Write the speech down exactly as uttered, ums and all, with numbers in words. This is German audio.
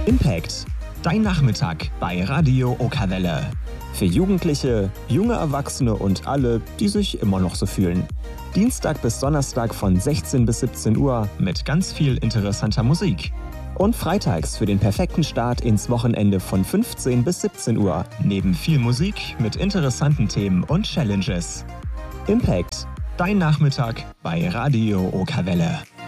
Impact, dein Nachmittag bei Radio Okerwelle. Für Jugendliche, junge Erwachsene und alle, die sich immer noch so fühlen. Dienstag bis Donnerstag von sechzehn bis siebzehn Uhr mit ganz viel interessanter Musik. Und freitags für den perfekten Start ins Wochenende von fünfzehn bis siebzehn Uhr, neben viel Musik mit interessanten Themen und Challenges. Impact, dein Nachmittag bei Radio Okerwelle.